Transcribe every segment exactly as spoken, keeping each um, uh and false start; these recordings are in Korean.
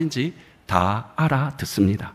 인지 다 알아듣습니다.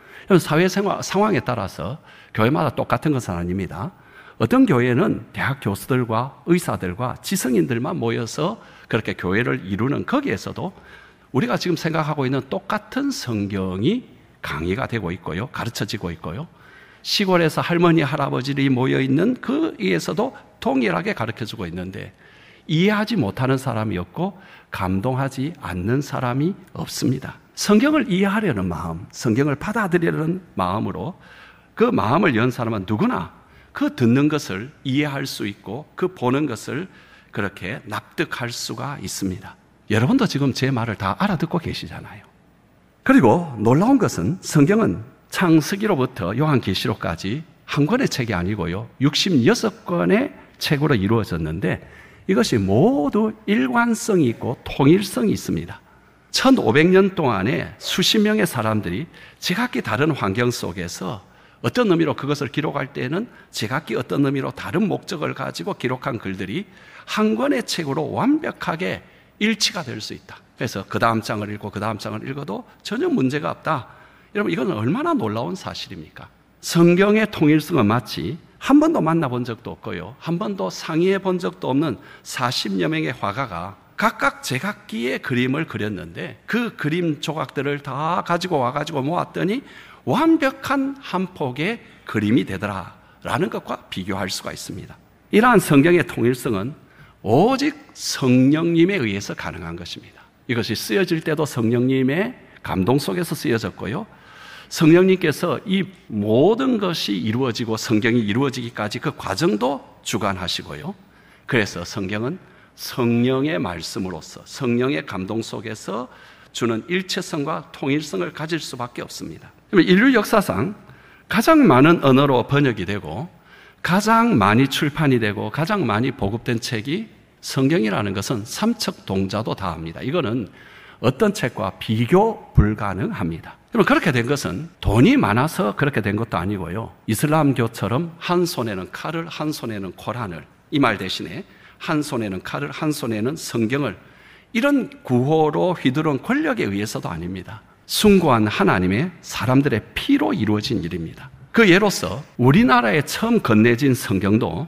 사회생활 상황에 따라서 교회마다 똑같은 것은 아닙니다. 어떤 교회는 대학 교수들과 의사들과 지성인들만 모여서 그렇게 교회를 이루는 거기에서도 우리가 지금 생각하고 있는 똑같은 성경이 강의가 되고 있고요. 가르쳐지고 있고요. 시골에서 할머니, 할아버지들이 모여있는 그에서도 동일하게 가르쳐주고 있는데 이해하지 못하는 사람이 없고 감동하지 않는 사람이 없습니다. 성경을 이해하려는 마음, 성경을 받아들이려는 마음으로 그 마음을 연 사람은 누구나 그 듣는 것을 이해할 수 있고 그 보는 것을 그렇게 납득할 수가 있습니다. 여러분도 지금 제 말을 다 알아듣고 계시잖아요. 그리고 놀라운 것은 성경은 창세기로부터 요한계시록까지 한 권의 책이 아니고요. 육십육 권의 책으로 이루어졌는데 이것이 모두 일관성이 있고 통일성이 있습니다. 천오백 년 동안에 수십 명의 사람들이 제각기 다른 환경 속에서 어떤 의미로 그것을 기록할 때에는 제각기 어떤 의미로 다른 목적을 가지고 기록한 글들이 한 권의 책으로 완벽하게 일치가 될 수 있다. 그래서 그 다음 장을 읽고 그 다음 장을 읽어도 전혀 문제가 없다. 여러분, 이건 얼마나 놀라운 사실입니까? 성경의 통일성은 마치 한 번도 만나본 적도 없고요, 한 번도 상의해 본 적도 없는 사십여 명의 화가가 각각 제각기의 그림을 그렸는데 그 그림 조각들을 다 가지고 와가지고 모았더니 완벽한 한 폭의 그림이 되더라라는 것과 비교할 수가 있습니다. 이러한 성경의 통일성은 오직 성령님에 의해서 가능한 것입니다. 이것이 쓰여질 때도 성령님의 감동 속에서 쓰여졌고요, 성령님께서 이 모든 것이 이루어지고 성경이 이루어지기까지 그 과정도 주관하시고요, 그래서 성경은 성령의 말씀으로서 성령의 감동 속에서 주는 일체성과 통일성을 가질 수밖에 없습니다. 인류 역사상 가장 많은 언어로 번역이 되고 가장 많이 출판이 되고 가장 많이 보급된 책이 성경이라는 것은 삼척동자도 다 합니다. 이거는 어떤 책과 비교 불가능합니다. 그럼 그렇게 된 것은 돈이 많아서 그렇게 된 것도 아니고요, 이슬람교처럼 한 손에는 칼을 한 손에는 코란을, 이 말 대신에 한 손에는 칼을 한 손에는 성경을, 이런 구호로 휘두른 권력에 의해서도 아닙니다. 숭고한 하나님의 사람들의 피로 이루어진 일입니다. 그 예로서 우리나라에 처음 건네진 성경도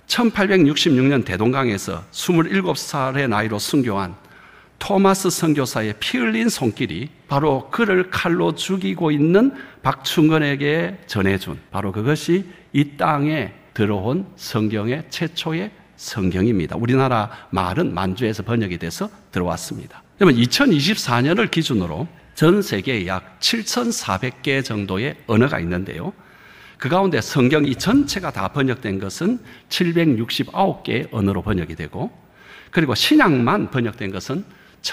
천팔백육십육 년 대동강에서 스물일곱 살의 나이로 순교한 토마스 선교사의 피 흘린 손길이 바로 그를 칼로 죽이고 있는 박충근에게 전해준, 바로 그것이 이 땅에 들어온 성경의 최초의 성경입니다. 우리나라 말은 만주에서 번역이 돼서 들어왔습니다. 그러면 이천이십사 년을 기준으로 전 세계에 약 칠천사백 개 정도의 언어가 있는데요, 그 가운데 성경 이 전체가 다 번역된 것은 칠백육십구 개의 언어로 번역이 되고, 그리고 신약만 번역된 것은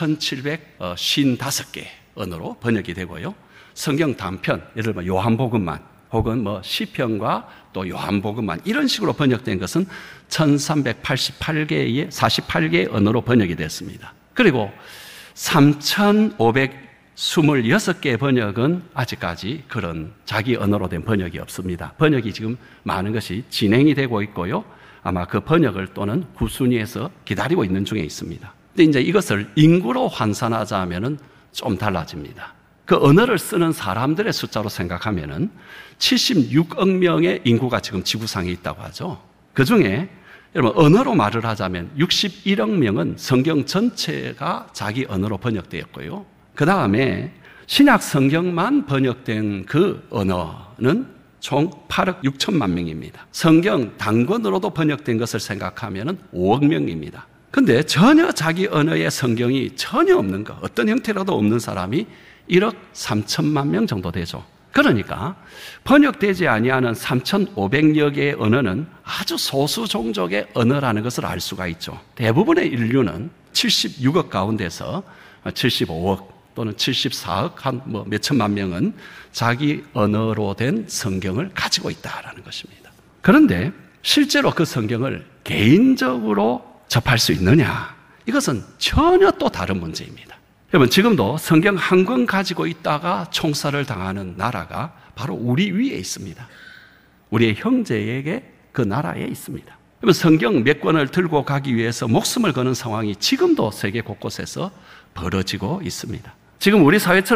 천칠백오십오 개 언어로 번역이 되고요, 성경 단편, 예를 들면 요한복음만 혹은 뭐 시편과 또 요한복음만 이런 식으로 번역된 것은 천삼백팔십팔 개의 사십팔 개의 언어로 번역이 됐습니다. 그리고 삼천오백이십육 개의 번역은 아직까지 그런 자기 언어로 된 번역이 없습니다. 번역이 지금 많은 것이 진행이 되고 있고요, 아마 그 번역을 또는 구순위에서 기다리고 있는 중에 있습니다. 근데 이제 이것을 인구로 환산하자면은 좀 달라집니다. 그 언어를 쓰는 사람들의 숫자로 생각하면은 칠십육억 명의 인구가 지금 지구상에 있다고 하죠. 그 중에 여러분 언어로 말을 하자면 육십일억 명은 성경 전체가 자기 언어로 번역되었고요, 그 다음에 신약 성경만 번역된 그 언어는 총 팔억 육천만 명입니다. 성경 단권으로도 번역된 것을 생각하면 오억 명입니다. 근데 전혀 자기 언어의 성경이 전혀 없는 것, 어떤 형태라도 없는 사람이 일억 삼천만 명 정도 되죠. 그러니까 번역되지 아니하는 삼천오백여 개의 언어는 아주 소수 종족의 언어라는 것을 알 수가 있죠. 대부분의 인류는 칠십육억 가운데서 칠십오억 또는 칠십사억 한 뭐 몇천만 명은 자기 언어로 된 성경을 가지고 있다라는 것입니다. 그런데 실제로 그 성경을 개인적으로 접할 수 있느냐? 이것은 전혀 또 다른 문제입니다. 여러분, 지금도 성경 한 권 가지고 있다가 총살을 당하는 나라가 바로 우리 위에 있습니다. 우리의 형제에게 그 나라에 있습니다. 여러분, 성경 몇 권을 들고 가기 위해서 목숨을 거는 상황이 지금도 세계 곳곳에서 벌어지고 있습니다. 지금 우리 사회처럼